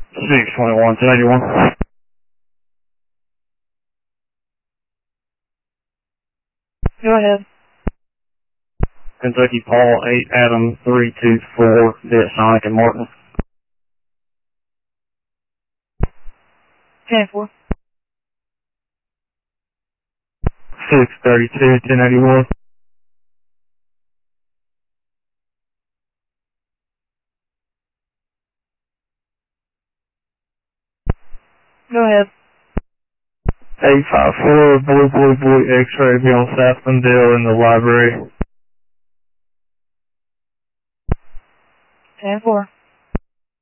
621 1081. Go ahead. Kentucky Paul 8 Adam 324 Bit Sonic and Martin. 10-4. 632 1081. Go ahead. 854 Boy X-ray beyond Saplandale in the library. 10-4.